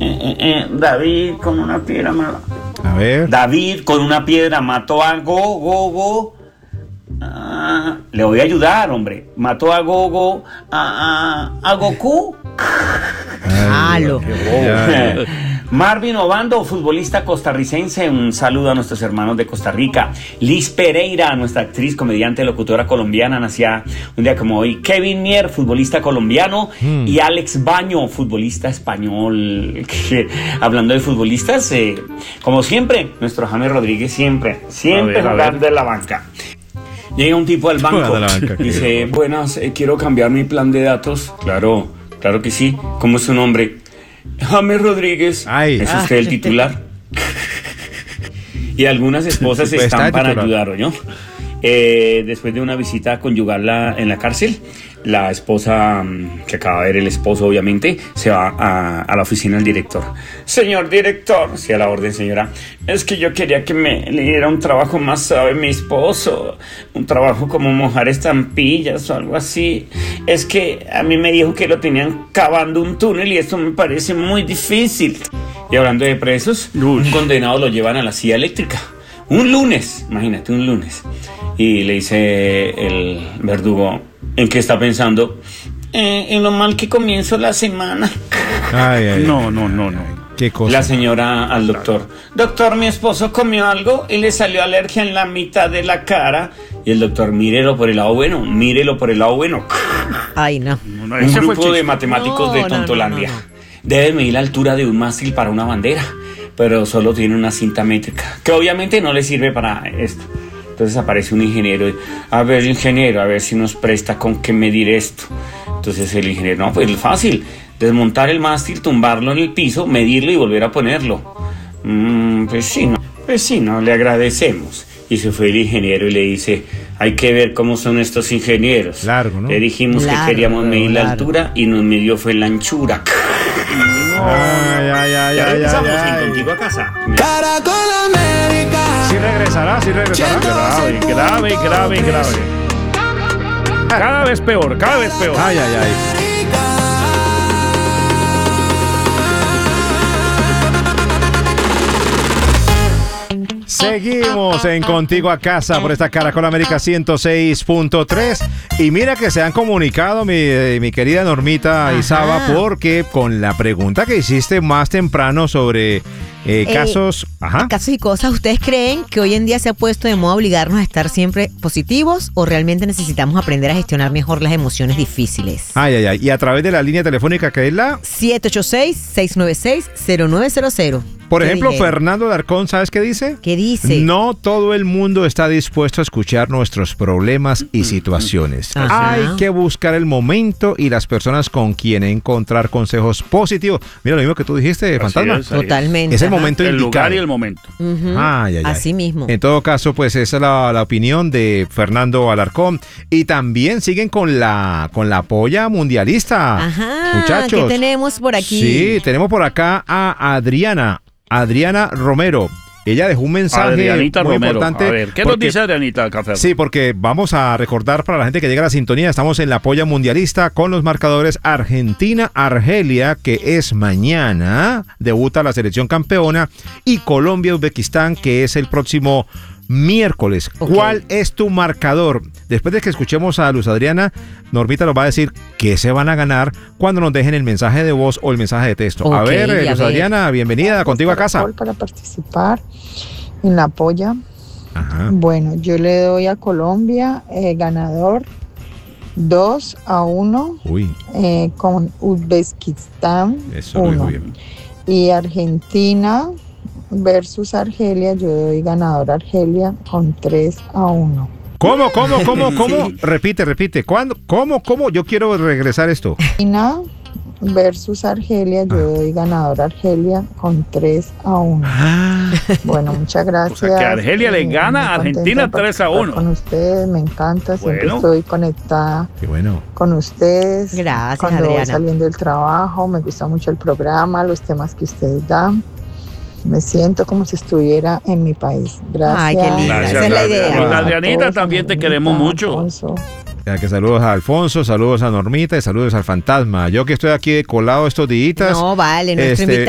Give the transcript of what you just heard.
David con una piedra A ver. David con una piedra mató a Gogo. Le voy a ayudar, hombre. Mató a Gogo, a Goku. Marvin Obando, futbolista costarricense, un saludo a nuestros hermanos de Costa Rica. Liz Pereira, nuestra actriz, comediante, locutora colombiana, nacía un día como hoy. Kevin Mier, futbolista colombiano. Y Alex Baño, futbolista español. Hablando de futbolistas, como siempre, nuestro James Rodríguez siempre jugando en la banca. Llega un tipo al banco, dice, buenas, quiero cambiar mi plan de datos. Claro que sí. ¿Cómo es su nombre? James Rodríguez. ¿Es usted el titular? Y algunas esposas están para ayudar, ¿no? Después de una visita conyugal en la cárcel, la esposa, que acaba de ver el esposo obviamente, se va a la oficina del director. Señor director, sí, a la orden, señora, es que yo quería que le diera un trabajo más suave mi esposo, un trabajo como mojar estampillas o algo así. Es que a mí me dijo que lo tenían cavando un túnel y esto me parece muy difícil. Y hablando de presos, un condenado lo llevan a la silla eléctrica un lunes, imagínate, un lunes, y le dice el verdugo, ¿en qué está pensando? En lo mal que comienzo la semana. No. ¿Qué cosa? La señora al doctor. Doctor, mi esposo comió algo y le salió alergia en la mitad de la cara. Y el doctor, mírelo por el lado bueno. Ay, no. Un grupo de matemáticos de Tontolandia. Debe medir la altura de un mástil para una bandera, pero solo tiene una cinta métrica, que obviamente no le sirve para esto. Entonces aparece un ingeniero. A ver, ingeniero, a ver si nos presta con qué medir esto. Entonces el ingeniero, no, pues fácil. Desmontar el mástil, tumbarlo en el piso, medirlo y volver a ponerlo. Pues sí, no, le agradecemos. Y se fue el ingeniero y le dice, hay que ver cómo son estos ingenieros. Largo, ¿no? Le dijimos que queríamos medir la altura y nos midió fue la anchura. Ya regresamos en Contigo a Casa. Caracol América. Sí regresará. Grave. Cada vez peor. Ay. Seguimos en Contigo a Casa por esta Caracol América 106.3. Y mira que se han comunicado mi querida Normita Isaba, porque con la pregunta que hiciste más temprano sobre casos y cosas, ¿ustedes creen que hoy en día se ha puesto de moda obligarnos a estar siempre positivos o realmente necesitamos aprender a gestionar mejor las emociones difíciles? Y a través de la línea telefónica, que es la 786-696-0900. Por ejemplo, Fernando Alarcón, ¿sabes qué dice? ¿Qué dice? No todo el mundo está dispuesto a escuchar nuestros problemas y situaciones. Hay que buscar el momento y las personas con quien encontrar consejos positivos. Mira, lo mismo que tú dijiste, Fantasma. Totalmente. Es el momento indicado. El lugar y el momento. Así mismo. En todo caso, pues esa es la opinión de Fernando Alarcón. Y también siguen con la polla mundialista. Muchachos. ¿Qué tenemos por aquí? Sí, tenemos por acá a Adriana Romero. Ella dejó un mensaje Adrianita muy Romero. importante. A ver, ¿qué nos dice Adrianita Café? Sí, porque vamos a recordar para la gente que llega a la sintonía, estamos en la polla mundialista con los marcadores Argentina-Argelia, que es mañana, debuta la selección campeona, y Colombia-Uzbekistán, que es el próximo miércoles. ¿Cuál es tu marcador? Después de que escuchemos a Luz Adriana, Normita nos va a decir qué se van a ganar cuando nos dejen el mensaje de voz o el mensaje de texto. A ver, Luz Adriana, bienvenida, Contigo a Casa. Para participar en la polla. Bueno, yo le doy a Colombia ganador 2-1 con Uzbekistán. Eso 1. muy bien. Y Argentina versus Argelia, yo doy ganador Argelia con 3-1. ¿Cómo? Sí. Repite. ¿Cuándo? ¿Cómo? Yo quiero regresar esto. Argentina versus Argelia, yo doy ganador Argelia con 3-1. Bueno, muchas gracias. O sea, que Argelia le gana a Argentina 3-1. Con ustedes, me encanta, siempre estoy conectada con ustedes. Gracias, cuando Adriana. voy saliendo del trabajo, me gusta mucho el programa, los temas que ustedes dan. Me siento como si estuviera en mi país. Gracias. Ay, qué linda. Gracias, Esa es la idea. Adrianita, también te queremos mucho. Alfonso. Que saludos a Alfonso, saludos a Normita y saludos al Fantasma. Yo que estoy aquí colado estos días. No, vale, nuestro invitado